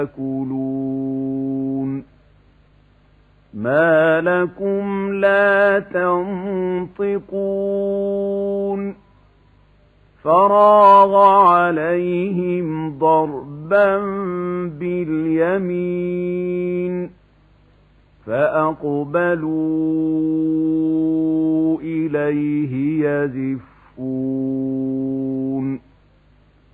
تأكلون ما لكم لا تنطقون فراغ عليهم ضربا باليمين فأقبلوا إليه يزفون